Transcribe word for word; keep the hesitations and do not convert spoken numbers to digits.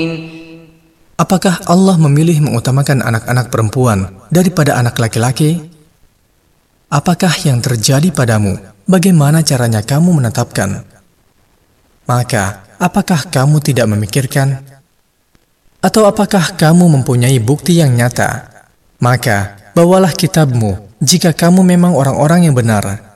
Apakah Allah memilih mengutamakan anak-anak perempuan daripada anak laki-laki? Apakah yang terjadi padamu? Bagaimana caranya kamu menetapkan? Maka, apakah kamu tidak memikirkan? Atau apakah kamu mempunyai bukti yang nyata? Maka, bawalah kitabmu jika kamu memang orang-orang yang benar.